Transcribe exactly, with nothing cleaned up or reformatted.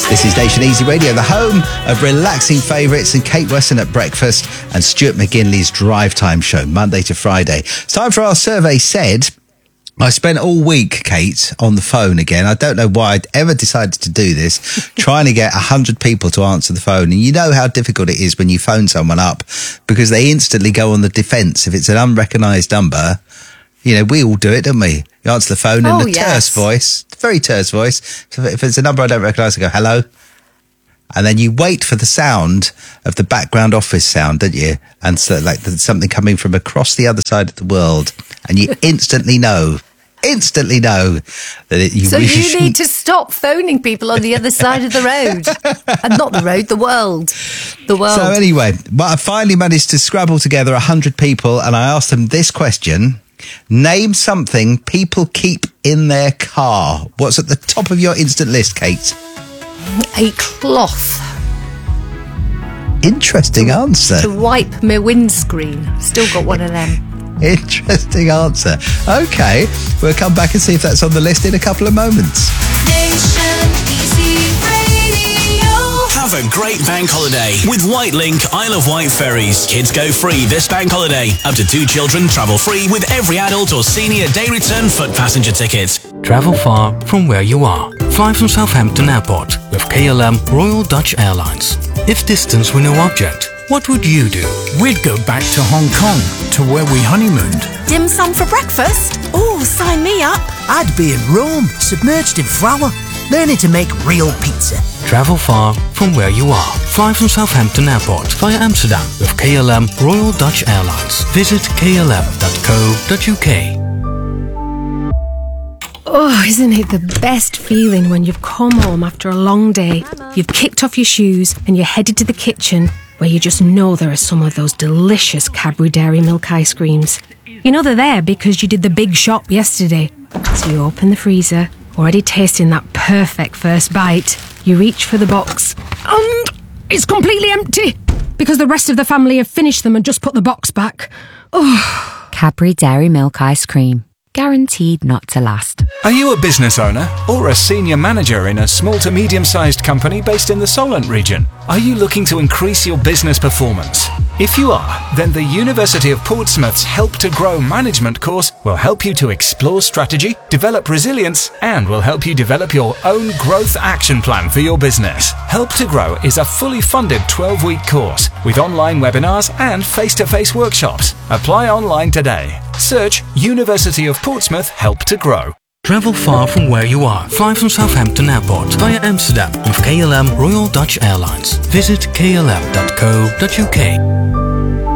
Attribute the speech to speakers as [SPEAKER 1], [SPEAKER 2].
[SPEAKER 1] This is Nation Easy Radio, the home of relaxing favourites, and Kate Weston at breakfast and Stuart McGinley's Drive Time show, Monday to Friday. It's time for our survey said. I spent all week, Kate, on the phone again. I don't know why I'd ever decided to do this, trying to get one hundred people to answer the phone. And you know how difficult it is when you phone someone up because they instantly go on the defence. If it's an unrecognised number, you know, we all do it, don't we? You answer the phone
[SPEAKER 2] oh,
[SPEAKER 1] in a
[SPEAKER 2] yes.
[SPEAKER 1] terse voice, very terse voice. So if it's a number I don't recognise, I go, hello. And then you wait for the sound of the background office sound, don't you? And so like there's something coming from across the other side of the world. And you instantly know, instantly know that it, you
[SPEAKER 2] So
[SPEAKER 1] really
[SPEAKER 2] you
[SPEAKER 1] shouldn't.
[SPEAKER 2] need to stop phoning people on the other side of the road. And not the road, the world. The world.
[SPEAKER 1] So anyway, well, I finally managed to scrabble together one hundred people and I asked them this question. Name something people keep in their car. What's at the top of your instant list, Kate?
[SPEAKER 2] A cloth.
[SPEAKER 1] Interesting answer.
[SPEAKER 2] To wipe my windscreen. Still got one of them.
[SPEAKER 1] Interesting answer. Okay, we'll come back and see if that's on the list in a couple of moments.
[SPEAKER 3] Nation Easy Radio.
[SPEAKER 4] Have a great bank holiday with Whitelink Isle of Wight ferries. Kids go free this bank holiday. Up to two children travel free with every adult or senior day return foot passenger ticket.
[SPEAKER 5] Travel far from where you are. Fly from Southampton Airport with K L M Royal Dutch Airlines. If distance were no object, what would you do?
[SPEAKER 6] We'd go back to Hong Kong, to where we honeymooned.
[SPEAKER 7] Dim sum for breakfast? Oh, sign me up.
[SPEAKER 8] I'd be in Rome, submerged in flour, learning to make real pizza.
[SPEAKER 5] Travel far from where you are. Fly from Southampton Airport via Amsterdam with K L M Royal Dutch Airlines. Visit k l m dot co dot u k.
[SPEAKER 9] Oh, isn't it the best feeling when you've come home after a long day, you've kicked off your shoes and you're headed to the kitchen where you just know there are some of those delicious Cadbury Dairy Milk ice creams. You know they're there because you did the big shop yesterday. So you open the freezer, already tasting that perfect first bite. You reach for the box and it's completely empty because the rest of the family have finished them and just put the box back. Oh.
[SPEAKER 10] Cadbury Dairy Milk ice cream. Guaranteed not to last.
[SPEAKER 6] Are you a business owner or a senior manager in a small to medium-sized company based in the Solent region? Are you looking to increase your business performance? If you are, then the University of Portsmouth's Help to Grow management course will help you to explore strategy, develop resilience, and will help you develop your own growth action plan for your business. Help to Grow is a fully funded twelve-week course with online webinars and face-to-face workshops. Apply online today. Search University of Portsmouth Help to Grow.
[SPEAKER 5] Travel far from where you are. Fly from Southampton Airport via Amsterdam with K L M Royal Dutch Airlines. Visit k l m dot co dot u k.